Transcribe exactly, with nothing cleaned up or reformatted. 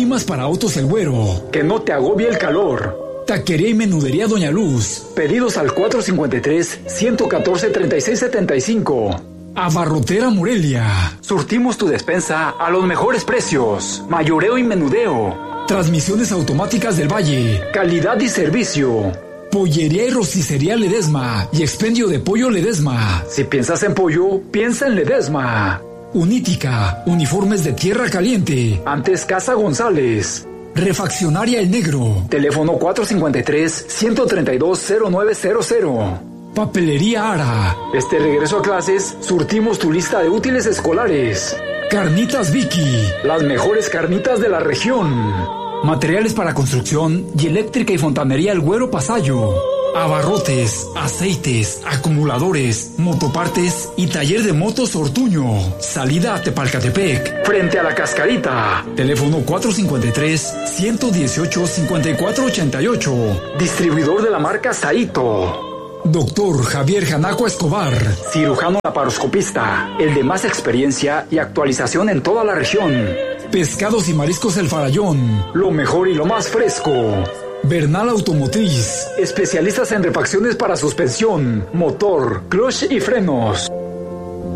Climas para Autos El Güero. Que no te agobie el calor. Taquería y Menudería Doña Luz. Pedidos al cuatro cincuenta y tres, ciento catorce, treinta y seis setenta y cinco. Abarrotera Morelia. Surtimos tu despensa a los mejores precios. Mayoreo y menudeo. Transmisiones automáticas del Valle. Calidad y servicio. Pollería y rosticería Ledesma y expendio de pollo Ledesma. Si piensas en pollo, piensa en Ledesma. Unítica, uniformes de tierra caliente. Antes Casa González. Refaccionaria El Negro. Teléfono cuatro cincuenta y tres, ciento treinta y dos, cero nueve cero cero. Papelería Ara. Este regreso a clases, surtimos tu lista de útiles escolares. Carnitas Vicky. Las mejores carnitas de la región. Materiales para construcción y eléctrica y fontanería El Güero Pasayo. Abarrotes, aceites, acumuladores, motopartes y taller de motos Ortuño. Salida a Tepalcatepec. Frente a la Cascarita. Teléfono cuatro cincuenta y tres, ciento dieciocho, cincuenta y cuatro ochenta y ocho. Distribuidor de la marca Saito. Doctor Javier Janaco Escobar. Cirujano laparoscopista. El de más experiencia y actualización en toda la región. Pescados y mariscos El Farallón. Lo mejor y lo más fresco. Bernal Automotriz. Especialistas en refacciones para suspensión, motor, clutch y frenos.